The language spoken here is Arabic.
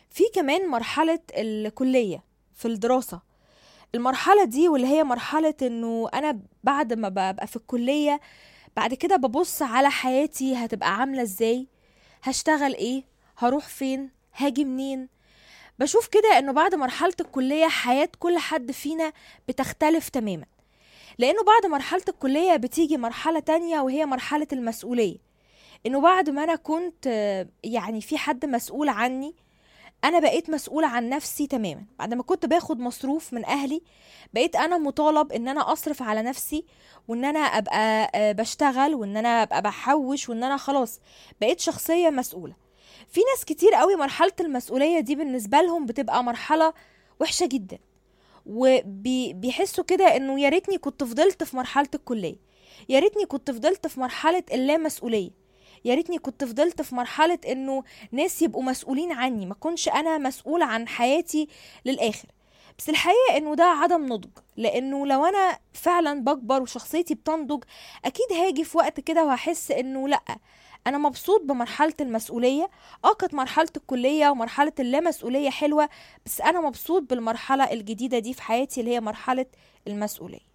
في كمان مرحلة الكلية في الدراسة. المرحلة دي واللي هي مرحلة انه انا بعد ما ببقى في الكلية، بعد كده ببص على حياتي هتبقى عاملة ازاي، هشتغل ايه، هروح فين، هاجي منين. بشوف كده انه بعد مرحلة الكلية حياة كل حد فينا بتختلف تماما، لانه بعد مرحلة الكلية بتيجي مرحلة تانية وهي مرحلة المسؤولية. انه بعد ما انا كنت يعني في حد مسؤول عني، انا بقيت مسؤولة عن نفسي تماما. بعد ما كنت باخد مصروف من اهلي، بقيت انا مطالب ان انا اصرف على نفسي، وان انا ابقى بشتغل، وان انا ابقى بحوش، وان انا خلاص بقيت شخصية مسؤولة. في ناس كتير قوي مرحلة المسؤولية دي بالنسبة لهم بتبقى مرحلة وحشة جدا، وبيحسوا كده انه يا ريتني كنت فضلت في مرحلة الكلية، يا ريتني كنت فضلت في مرحلة اللامسؤولية، يا ريتني كنت فضلت في مرحلة انه ناس يبقوا مسؤولين عني، ما كنش انا مسؤولة عن حياتي للاخر. بس الحقيقة انه ده عدم نضج، لانه لو انا فعلا بكبر وشخصيتي بتنضج، اكيد هاجي في وقت كده وهحس انه لا، انا مبسوط بمرحلة المسؤولية. كانت مرحلة الكلية ومرحلة اللامسؤولية حلوة، بس انا مبسوط بالمرحلة الجديدة دي في حياتي اللي هي مرحلة المسؤولية.